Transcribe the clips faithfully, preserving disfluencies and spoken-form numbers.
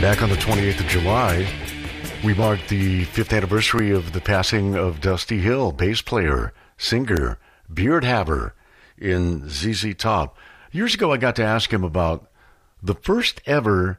Back on the twenty-eighth of July, we marked the fifth anniversary of the passing of Dusty Hill, bass player, singer, beard haver in Z Z Top. Years ago, I got to ask him about the first ever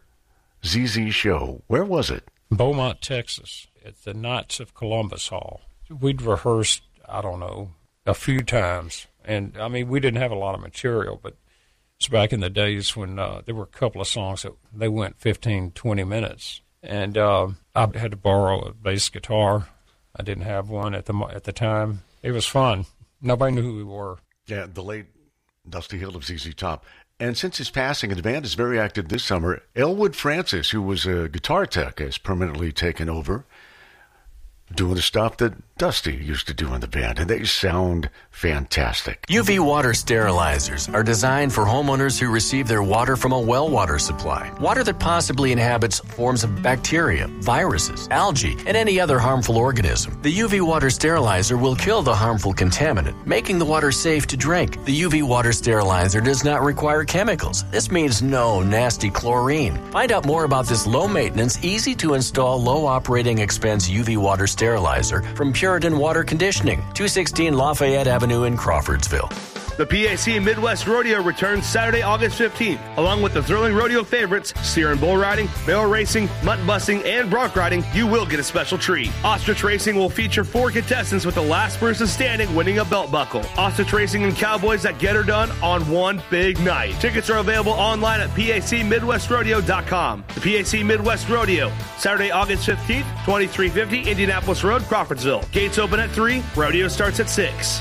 Z Z show. Where was it? Beaumont, Texas, at the Knights of Columbus Hall. We'd rehearsed, I don't know, a few times. And, I mean, we didn't have a lot of material, but it's back in the days when uh, there were a couple of songs that they went fifteen, twenty minutes. And uh, I had to borrow a bass guitar. I didn't have one at the at the time. It was fun. Nobody knew who we were. Yeah, the late Dusty Hill of Z Z Top. And since his passing, and the band is very active this summer, Elwood Francis, who was a guitar tech, has permanently taken over, doing the stuff that Dusty used to do in the band, and they sound fantastic. U V water sterilizers are designed for homeowners who receive their water from a well water supply. Water that possibly inhabits forms of bacteria, viruses, algae, and any other harmful organism. The U V water sterilizer will kill the harmful contaminant, making the water safe to drink. The U V water sterilizer does not require chemicals. This means no nasty chlorine. Find out more about this low-maintenance, easy-to-install, low-operating expense U V water sterilizer from Puritan Water Conditioning, two sixteen Lafayette Avenue in Crawfordsville. The P A C Midwest Rodeo returns Saturday, August fifteenth, along with the thrilling rodeo favorites, steer and bull riding, barrel racing, mutt busting, and bronc riding. You will get a special treat. Ostrich Racing will feature four contestants with the last person standing winning a belt buckle. Ostrich Racing and Cowboys that get her done on one big night. Tickets are available online at P A C Midwest Rodeo dot com. The P A C Midwest Rodeo, Saturday, August fifteenth, twenty-three fifty Indianapolis Road, Crawfordsville. Gates open at three. Rodeo starts at six.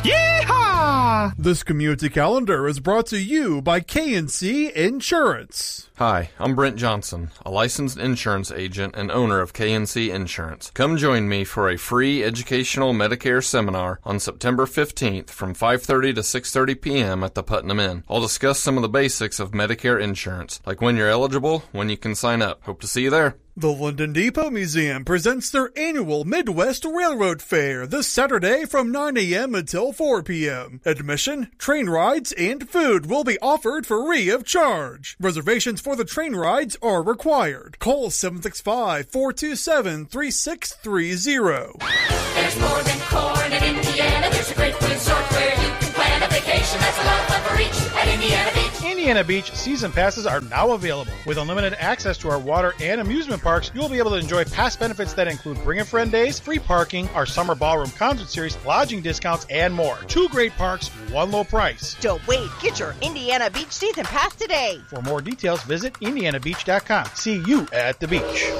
Yeehaw! This community calendar is brought to you by K and C Insurance. Hi, I'm Brent Johnson, a licensed insurance agent and owner of K and C Insurance. Come join me for a free educational Medicare seminar on September fifteenth from five thirty to six thirty p.m. at the Putnam Inn. I'll discuss some of the basics of Medicare insurance, like when you're eligible, when you can sign up. Hope to see you there. The Linden Depot Museum presents their annual Midwest Railroad Fair this Saturday from nine a.m. until four p.m. Admission, train rides, and food will be offered free of charge. Reservations for the train rides are required. Call seven six five, four two seven, three six three zero. There's more than corn in Indiana. There's a great resort where you can plan a vacation. That's a lot of fun for each at Indiana Beach. Indiana Beach season passes are now available. With unlimited access to our water and amusement parks, you will be able to enjoy past benefits that include Bring a Friend Days, free parking, our summer ballroom concert series, lodging discounts, and more. Two great parks, one low price. Don't wait. Get your Indiana Beach season pass today. For more details, visit Indiana Beach dot com. See you at the beach.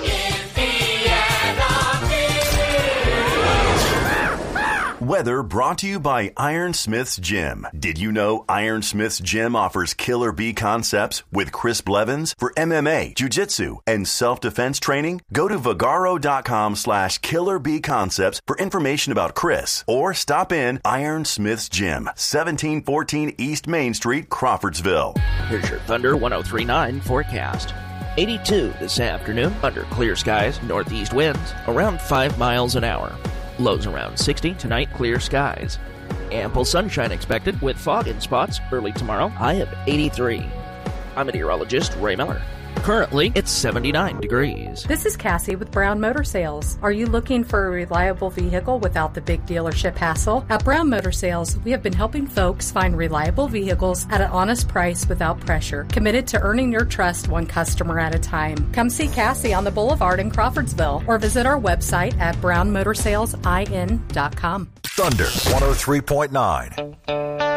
Indiana Beach. Weather brought to you by Ironsmith's Gym. Did you know Ironsmith's Gym offers Killer Bee concepts with Chris Blevins for M M A, jiu-jitsu, and self-defense training? Go to Vagaro.com slash Killer Bee Concepts for information about Chris, or stop in Ironsmith's Gym, seventeen fourteen East Main Street, Crawfordsville. Here's your Thunder one oh three point nine forecast. eighty-two this afternoon under clear skies, northeast winds around five miles an hour. Lows around sixty, tonight clear skies. Ample sunshine expected with fog in spots early tomorrow, high of eighty-three. I'm meteorologist Ray Miller. Currently, it's seventy-nine degrees. This is Cassie with Brown Motor Sales. Are you looking for a reliable vehicle without the big dealership hassle? At Brown Motor Sales, we have been helping folks find reliable vehicles at an honest price without pressure, committed to earning your trust one customer at a time. Come see Cassie on the Boulevard in Crawfordsville or visit our website at brown motor sales in dot com. Thunder one oh three point nine.